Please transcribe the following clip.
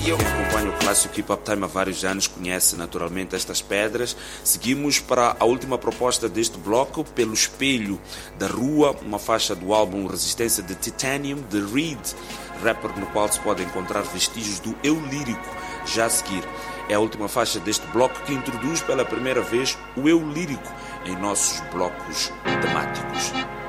Quem acompanha o clássico Hip Hop Time há vários anos conhece naturalmente estas pedras. Seguimos para a última proposta deste bloco, Pelo Espelho da Rua, uma faixa do álbum Resistência de Titanium, de Reed, rapper no qual se pode encontrar vestígios do eu lírico. Já a seguir, é a última faixa deste bloco que introduz pela primeira vez o eu lírico em nossos blocos temáticos.